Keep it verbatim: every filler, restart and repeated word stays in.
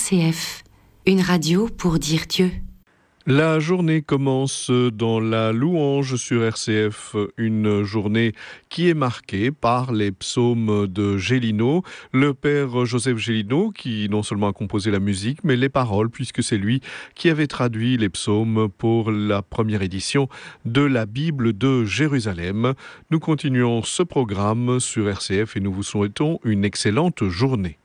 C F, une radio pour dire Dieu. La journée commence dans la louange sur R C F, une journée qui est marquée par les psaumes de Gélineau, le père Joseph Gélineau qui non seulement a composé la musique mais les paroles puisque c'est lui qui avait traduit les psaumes pour la première édition de la Bible de Jérusalem. Nous continuons ce programme sur R C F et nous vous souhaitons une excellente journée.